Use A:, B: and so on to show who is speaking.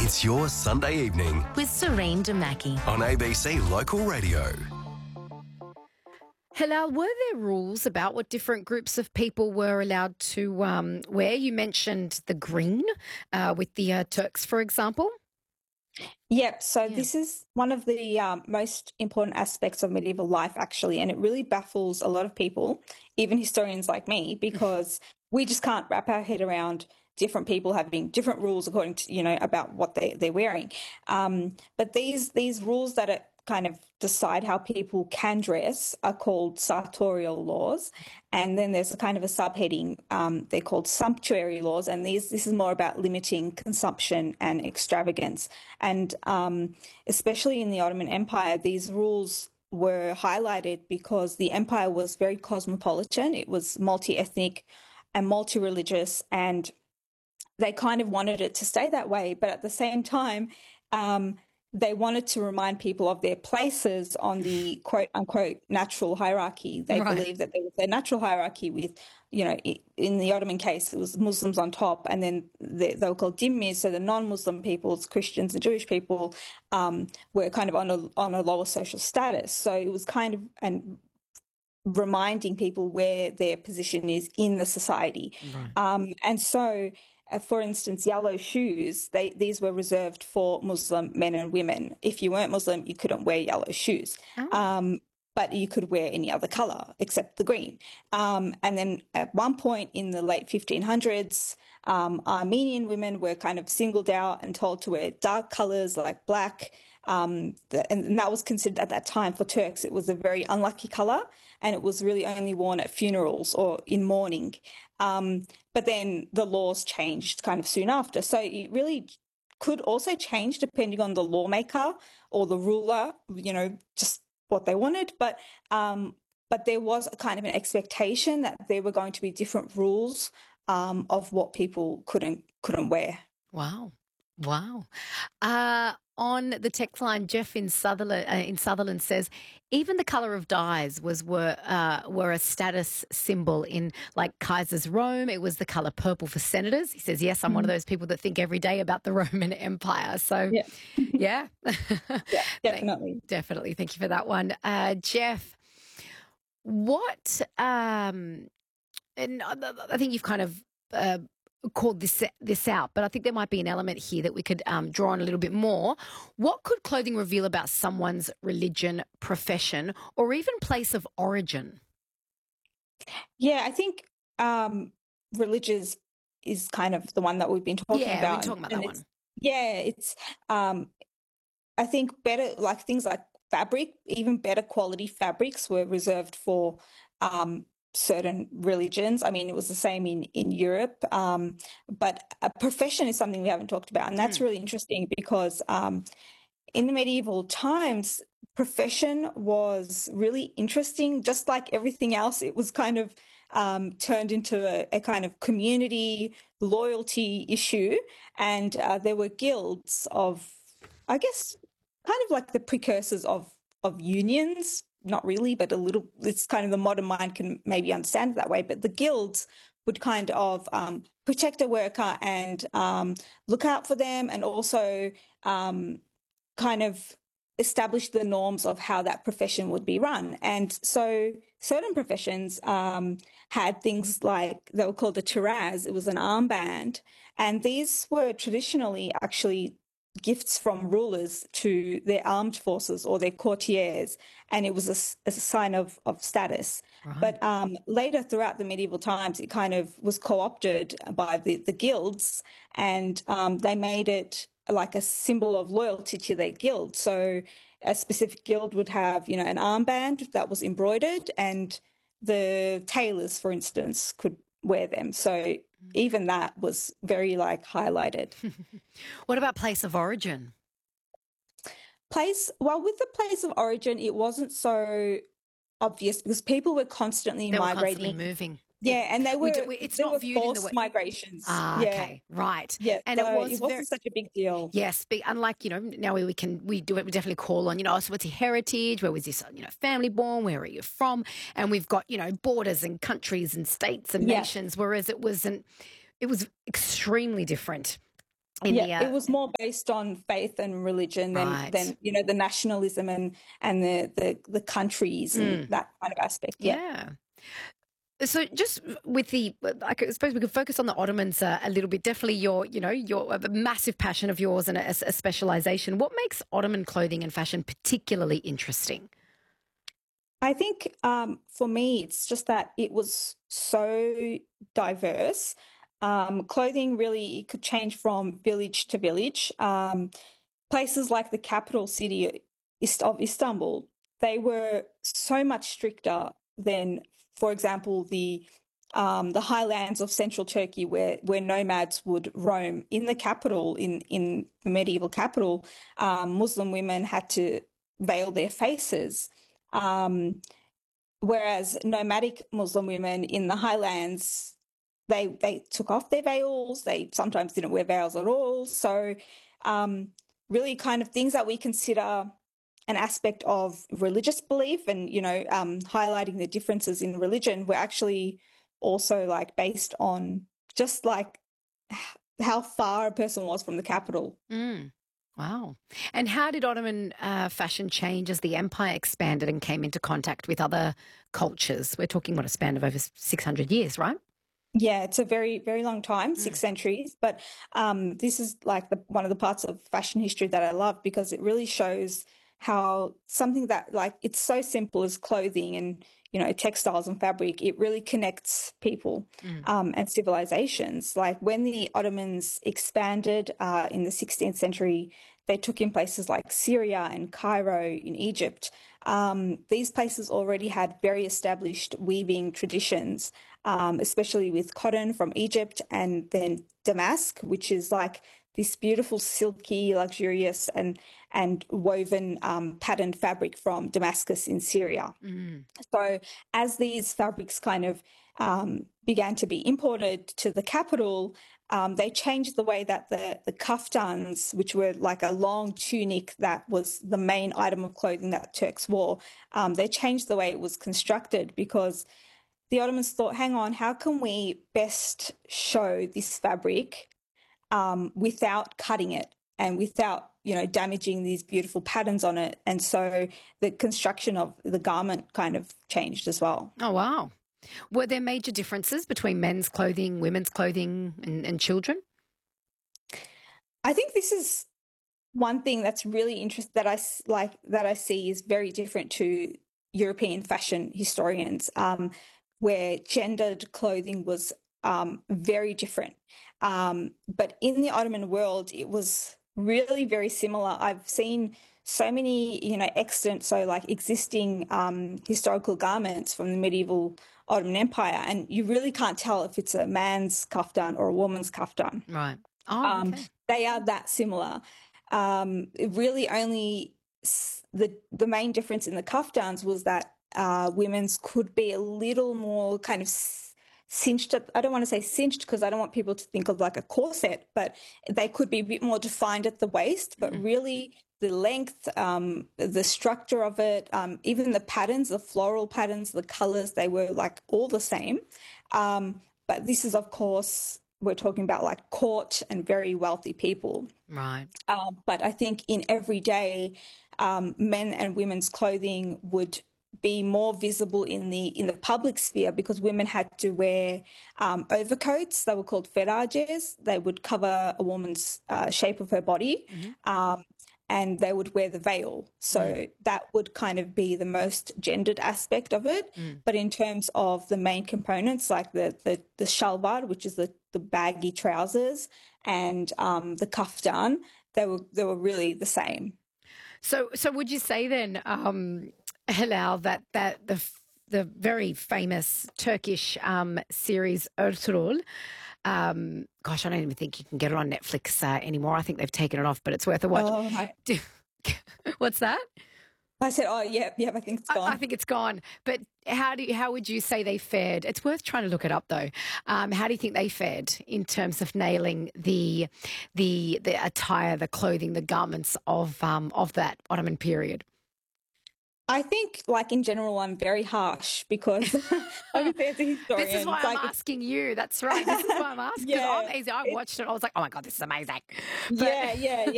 A: It's your Sunday evening
B: with Serene Damaki.
A: on ABC Local Radio.
C: Hillel, were there rules about what different groups of people were allowed to wear? You mentioned the green with the Turks, for example.
D: Yep. So this is one of the most important aspects of medieval life, actually, and it really baffles a lot of people, even historians like me, because we just can't wrap our head around different people having different rules according to, about what they're wearing. But these rules that are kind of decide how people can dress are called sartorial laws. And then there's a kind of a subheading, they're called sumptuary laws. And this is more about limiting consumption and extravagance. And especially in the Ottoman Empire, these rules were highlighted because the empire was very cosmopolitan. It was multi-ethnic and multi-religious, and they kind of wanted it to stay that way. But at the same time, they wanted to remind people of their places on the quote-unquote natural hierarchy. They believed that there was a natural hierarchy with, in the Ottoman case, it was Muslims on top, and then they were called dhimmis, so the non-Muslim peoples, Christians and Jewish people, were kind of on a lower social status. So it was kind of reminding people where their position is in the society. And so, for instance, yellow shoes, these were reserved for Muslim men and women. If you weren't Muslim, you couldn't wear yellow shoes. But you could wear any other colour except the green. And then at one point in the late 1500s, Armenian women were kind of singled out and told to wear dark colours like black. And that was considered at that time for Turks, it was a very unlucky colour, and it was really only worn at funerals or in mourning. But then the laws changed kind of soon after. So it really could also change depending on the lawmaker or the ruler, just what they wanted. But there was a kind of an expectation that there were going to be different rules of what people couldn't wear.
C: Wow. On the text line, Jeff in Sutherland says, even the colour of dyes were a status symbol in like Kaiser's Rome. It was the colour purple for senators. He says, yes, I'm one of those people that think every day about the Roman Empire. So, yeah.
D: Definitely.
C: Definitely. Thank you for that one. Jeff, what, and I think you've kind of called this out, but I think there might be an element here that we could draw on a little bit more. What could clothing reveal about someone's religion, profession, or even place of origin?
D: Yeah, I think religious is kind of the one that we've been talking about.
C: Yeah, we're talking about that one.
D: It's I think better, like things like fabric, even better quality fabrics were reserved for certain religions. I mean, it was the same in Europe, but a profession is something we haven't talked about, and that's really interesting because in the medieval times, profession was really interesting. Just like everything else, it was kind of turned into a kind of community loyalty issue, and there were guilds of, I guess, kind of like the precursors of unions. Not really, but a little. It's kind of the modern mind can maybe understand it that way. But the guilds would kind of protect a worker and look out for them, and also kind of establish the norms of how that profession would be run. And so certain professions had things like, they were called a tiraz. It was an armband, and these were traditionally actually gifts from rulers to their armed forces or their courtiers, and it was a sign of status. But later, throughout the medieval times, it kind of was co-opted by the guilds, and they made it like a symbol of loyalty to their guild. So a specific guild would have, an armband that was embroidered, and the tailors, for instance, could wear them. So even that was very highlighted.
C: What about place of origin?
D: With the place of origin, it wasn't so obvious because people were constantly migrating.
C: Constantly moving.
D: Yeah, and they were.
C: It's
D: they
C: not
D: were
C: viewed in
D: forced
C: the way.
D: migrations.
C: Okay, right.
D: Yeah,
C: and
D: so
C: it
D: wasn't such a big deal.
C: Yes, but unlike now we definitely call on so what's your heritage? Where was this family born? Where are you from? And we've got borders and countries and states and nations. Whereas it was extremely different in
D: Yeah,
C: the
D: it was more based on faith and religion
C: right.
D: than the nationalism and the countries and that kind of aspect. Yeah.
C: Yeah. So just with the, I suppose we could focus on the Ottomans a little bit. Definitely your a massive passion of yours and a specialization. What makes Ottoman clothing and fashion particularly interesting?
D: I think for me, it's just that it was so diverse. Clothing really could change from village to village. Places like the capital city of Istanbul, they were so much stricter than, for example, the highlands of central Turkey, where nomads would roam. In the capital, in the medieval capital, Muslim women had to veil their faces. Um, Whereas nomadic Muslim women in the highlands, they took off their veils. They sometimes didn't wear veils at all. So, really, kind of things that we consider an aspect of religious belief, and highlighting the differences in religion, were actually also like based on just like how far a person was from the capital.
C: Mm. Wow. And how did Ottoman fashion change as the empire expanded and came into contact with other cultures? We're talking, what, a span of over 600 years, right?
D: Yeah, it's a very, very long time, 6 centuries. But this is like one of the parts of fashion history that I love, because it really shows how something that, like, it's so simple as clothing and textiles and fabric, it really connects people and civilizations. Like when the Ottomans expanded in the 16th century, they took in places like Syria and Cairo in Egypt. These places already had very established weaving traditions, especially with cotton from Egypt, and then damask, which is like this beautiful, silky, luxurious, and woven patterned fabric from Damascus in Syria. So as these fabrics kind of began to be imported to the capital, they changed the way that the kaftans, which were like a long tunic that was the main item of clothing that Turks wore, they changed the way it was constructed, because the Ottomans thought, hang on, how can we best show this fabric without cutting it and without damaging these beautiful patterns on it? And so the construction of the garment kind of changed as well.
C: Oh, wow. Were there major differences between men's clothing, women's clothing, and children?
D: I think this is one thing that's really interesting that I see is very different to European fashion historians, where gendered clothing was very different. But in the Ottoman world, it was really very similar. I've seen so many, extant, so like existing historical garments from the medieval Ottoman Empire, and you really can't tell if it's a man's kaftan or a woman's kaftan.
C: Right. Oh, okay.
D: They are that similar. It really only the main difference in the kaftans was that women's could be a little more kind of cinched. I don't want to say cinched because I don't want people to think of like a corset, but they could be a bit more defined at the waist. But really, the length, the structure of it, even the patterns, the floral patterns, the colors, they were like all the same. But this is, of course, we're talking about like court and very wealthy people.
C: Right.
D: But I think in everyday, men and women's clothing would be more visible in the public sphere, because women had to wear overcoats. They were called ferages. They would cover a woman's shape of her body, and they would wear the veil. So that would kind of be the most gendered aspect of it. But in terms of the main components, like the shalwar, which is the baggy trousers, and the kaftan, they were really the same.
C: So would you say then, Hilal, that the very famous Turkish series Ertuğrul, gosh, I don't even think you can get it on Netflix anymore. I think they've taken it off, but it's worth a watch.
D: Oh,
C: What's that?
D: I said, oh, yeah, I think it's gone.
C: I think it's gone. But how would you say they fared? It's worth trying to look it up, though. How do you think they fared in terms of nailing the attire, the clothing, the garments of that Ottoman period?
D: I think, like, in general, I'm very harsh because obviously as a historian,
C: This is why I'm
D: like,
C: asking you. That's right. This is why I'm asking because
D: yeah,
C: I'm easy. I watched it. I was like, oh my God, this is amazing. But
D: yeah.